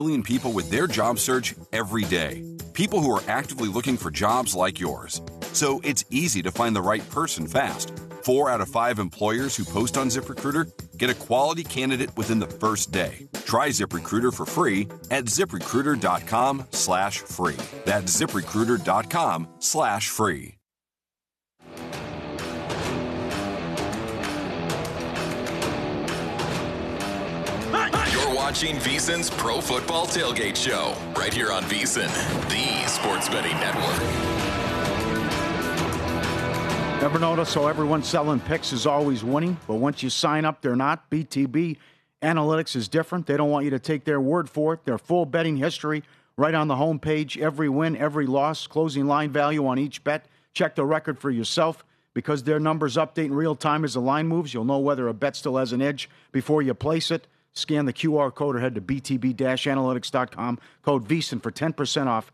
Million people with their job search every day. People who are actively looking for jobs like yours. So it's easy to find the right person fast. 4 out of 5 employers who post on ZipRecruiter get a quality candidate within the first day. Try ZipRecruiter for free at ZipRecruiter.com/free. That's ZipRecruiter.com/free. You're watching VSiN's Pro Football Tailgate Show right here on VSiN, the sports betting network. Never noticed how everyone selling picks is always winning, but once you sign up, they're not. BTB Analytics is different. They don't want you to take their word for it. Their full betting history right on the homepage, every win, every loss, closing line value on each bet. Check the record for yourself. Because their numbers update in real time as the line moves, you'll know whether a bet still has an edge before you place it. Scan the QR code or head to btb-analytics.com. Code VSiN for 10% off.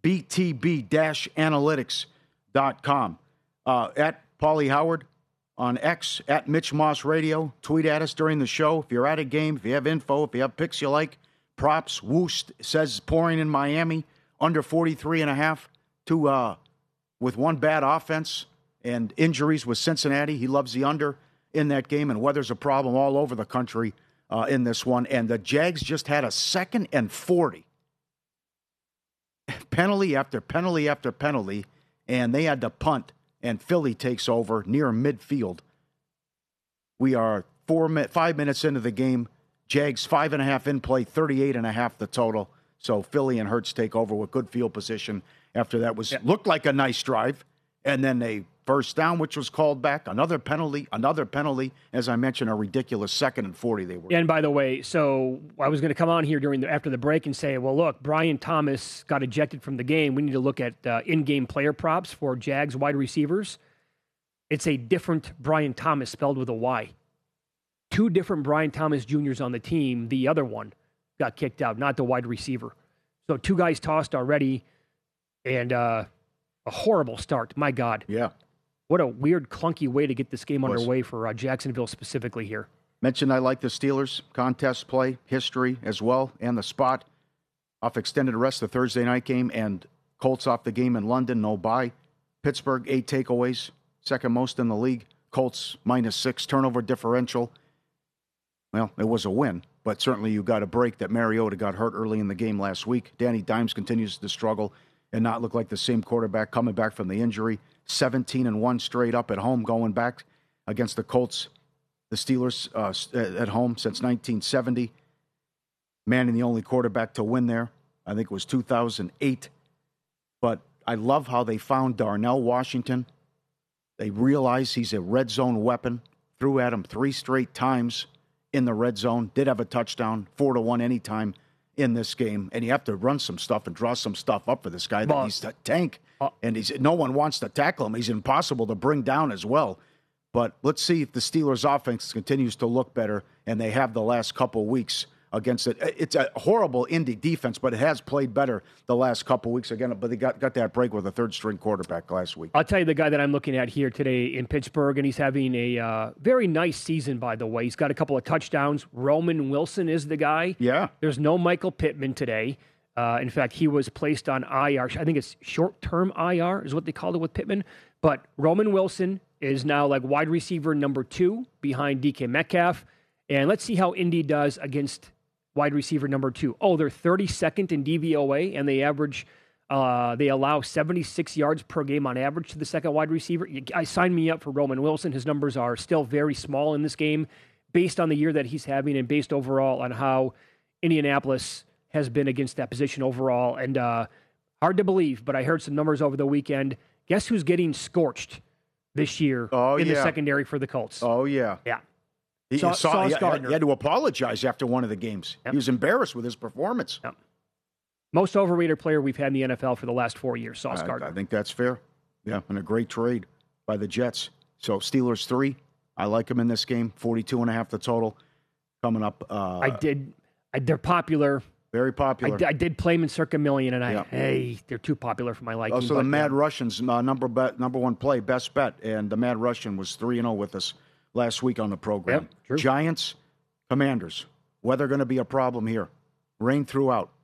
btb-analytics.com. At Paulie Howard on X, at Mitch Moss Radio. Tweet at us during the show. If you're at a game, if you have info, if you have picks you like, props, Woost says pouring in Miami, under 43.5 with one bad offense and injuries with Cincinnati. He loves the under in that game, and weather's a problem all over the country in this one. And the Jags just had a 2nd and 40. Penalty after penalty after penalty, and they had to punt, and Philly takes over near midfield. We are 5 minutes into the game. Jags 5.5 in play, 38.5 the total. So Philly and Hurts take over with good field position. After that looked like a nice drive, and then they first down, which was called back. Another penalty. As I mentioned, a ridiculous 2nd and 40 they were. And by the way, so I was going to come on here after the break and say, well, look, Brian Thomas got ejected from the game. We need to look at in-game player props for Jags wide receivers. It's a different Brian Thomas spelled with a Y. 2 different Brian Thomas Juniors on the team. The other one got kicked out, not the wide receiver. So 2 guys tossed already, and a horrible start. My God. Yeah. What a weird, clunky way to get this game underway for Jacksonville specifically here. Mentioned I like the Steelers contest play, history as well, and the spot off extended rest, the Thursday night game, and Colts off the game in London, no bye. Pittsburgh, 8 takeaways, second most in the league. Colts -6, turnover differential. Well, it was a win, but certainly you got a break that Mariota got hurt early in the game last week. Danny Dimes continues to struggle and not look like the same quarterback coming back from the injury. 17-1 straight up at home going back against the Colts, the Steelers at home since 1970. Manning the only quarterback to win there. I think it was 2008. But I love how they found Darnell Washington. They realize he's a red zone weapon. Threw at him 3 straight times in the red zone. Did have a touchdown, 4-1 anytime in this game, and you have to run some stuff and draw some stuff up for this guy. That he's a tank, and no one wants to tackle him. He's impossible to bring down as well. But let's see if the Steelers' offense continues to look better, and they have the last couple weeks against it. It's a horrible Indy defense, but it has played better the last couple weeks again. But they got that break with a third-string quarterback last week. I'll tell you the guy that I'm looking at here today in Pittsburgh, and he's having a very nice season, by the way. He's got a couple of touchdowns. Roman Wilson is the guy. Yeah. There's no Michael Pittman today. In fact, he was placed on IR. I think it's short-term IR is what they called it with Pittman. But Roman Wilson is now like wide receiver number 2 behind DK Metcalf. And let's see how Indy does against wide receiver number 2. Oh, they're 32nd in DVOA, and they allow 76 yards per game on average to the second wide receiver. I signed me up for Roman Wilson. His numbers are still very small in this game based on the year that he's having and based overall on how Indianapolis has been against that position overall. And hard to believe, but I heard some numbers over the weekend. Guess who's getting scorched this year in the secondary for the Colts? Oh, yeah. Yeah. Sauce Gardner. He had to apologize after one of the games. Yep. He was embarrassed with his performance. Yep. Most overrated player we've had in the NFL for the last 4 years, Sauce Gardner. I think that's fair. Yeah, and a great trade by the Jets. So Steelers 3. I like them in this game. 42.5 the total. Coming up. They're popular. Very popular. I did play them in circa million, and they're too popular for my liking. Also, the Mad Russians, number 1 play, best bet. And the Mad Russian was 3-0 with us last week on the program. Yep, true. Giants, Commanders. Weather going to be a problem here. Rain throughout.